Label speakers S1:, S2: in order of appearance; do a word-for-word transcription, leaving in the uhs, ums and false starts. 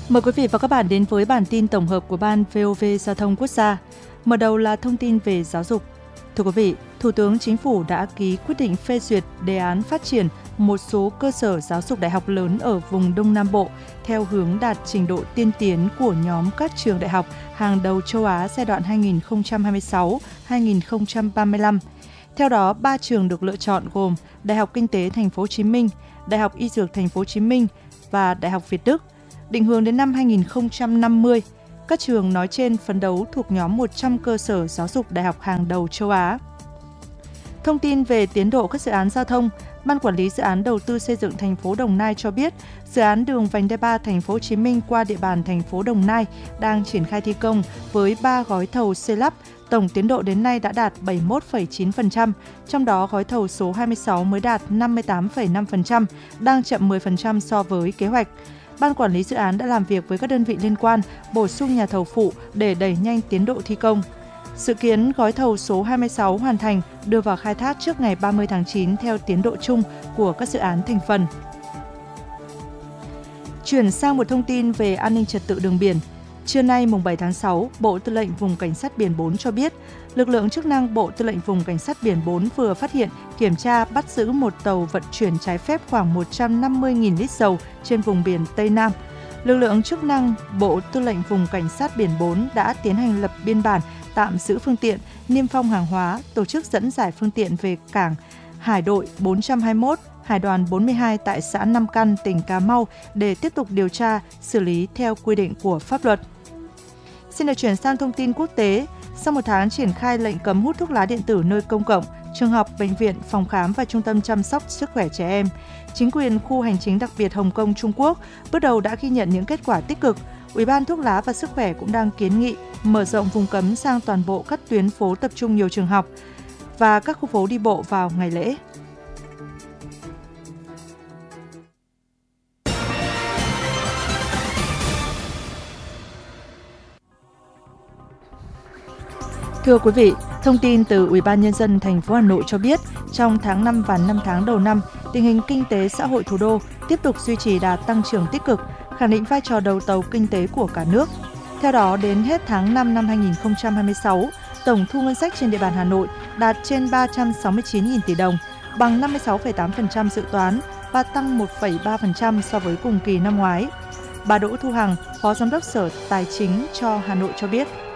S1: Mời quý vị và các bạn đến với bản tin tổng hợp của Ban vê o vê Giao thông Quốc gia. Mở đầu là thông tin về giáo dục. Thưa quý vị, Thủ tướng Chính phủ đã ký quyết định phê duyệt đề án phát triển một số cơ sở giáo dục đại học lớn ở vùng Đông Nam Bộ theo hướng đạt trình độ tiên tiến của nhóm các trường đại học hàng đầu châu Á giai đoạn hai nghìn không trăm hai mươi sáu đến hai nghìn không trăm ba mươi lăm. Theo đó, ba trường được lựa chọn gồm Đại học Kinh tế Thành phố Hồ Chí Minh, Đại học Y Dược Thành phố Hồ Chí Minh và Đại học Việt Đức. Định hướng đến năm hai nghìn không trăm năm mươi, các trường nói trên phấn đấu thuộc nhóm một trăm cơ sở giáo dục đại học hàng đầu châu Á. Thông tin về tiến độ các dự án giao thông, Ban Quản lý Dự án Đầu tư xây dựng thành phố Đồng Nai cho biết, dự án đường vành đai ba Thành phố Hồ Chí Minh qua địa bàn thành phố Đồng Nai đang triển khai thi công với ba gói thầu xây lắp. Tổng tiến độ đến nay đã đạt bảy mươi mốt phẩy chín phần trăm, trong đó gói thầu số hai mươi sáu mới đạt năm mươi tám phẩy năm phần trăm, đang chậm mười phần trăm so với kế hoạch. Ban Quản lý Dự án đã làm việc với các đơn vị liên quan, bổ sung nhà thầu phụ để đẩy nhanh tiến độ thi công. Dự kiến gói thầu số hai mươi sáu hoàn thành đưa vào khai thác trước ngày ba mươi tháng chín theo tiến độ chung của các dự án thành phần. Chuyển sang một thông tin về an ninh trật tự đường biển. Trưa nay, mùng bảy tháng sáu, Bộ Tư lệnh Vùng Cảnh sát Biển bốn cho biết, lực lượng chức năng Bộ Tư lệnh Vùng Cảnh sát Biển bốn vừa phát hiện, kiểm tra, bắt giữ một tàu vận chuyển trái phép khoảng một trăm năm mươi nghìn lít dầu trên vùng biển Tây Nam. Lực lượng chức năng Bộ Tư lệnh Vùng Cảnh sát Biển bốn đã tiến hành lập biên bản, tạm giữ phương tiện, niêm phong hàng hóa, tổ chức dẫn giải phương tiện về cảng Hải đội bốn trăm hai mươi mốt, Hải đoàn bốn mươi hai tại xã Nam Căn, tỉnh Cà Mau để tiếp tục điều tra, xử lý theo quy định của pháp luật. Xin được chuyển sang thông tin quốc tế. Sau một tháng triển khai lệnh cấm hút thuốc lá điện tử nơi công cộng, trường học, bệnh viện, phòng khám và trung tâm chăm sóc sức khỏe trẻ em, chính quyền khu hành chính đặc biệt Hồng Kông, Trung Quốc bước đầu đã ghi nhận những kết quả tích cực. Ủy ban Thuốc lá và Sức khỏe cũng đang kiến nghị mở rộng vùng cấm sang toàn bộ các tuyến phố tập trung nhiều trường học và các khu phố đi bộ vào ngày lễ. Thưa quý vị, thông tin từ Ủy ban Nhân dân thành phố Hà Nội cho biết, trong tháng năm và năm tháng đầu năm, tình hình kinh tế xã hội thủ đô tiếp tục duy trì đà tăng trưởng tích cực, khẳng định vai trò đầu tàu kinh tế của cả nước. Theo đó, đến hết tháng năm năm hai nghìn không trăm hai mươi sáu, tổng thu ngân sách trên địa bàn Hà Nội đạt trên ba trăm sáu mươi chín nghìn tỷ đồng, bằng năm mươi sáu phẩy tám phần trăm dự toán và tăng một phẩy ba phần trăm so với cùng kỳ năm ngoái. Bà Đỗ Thu Hằng, Phó Giám đốc Sở Tài chính cho Hà Nội cho biết.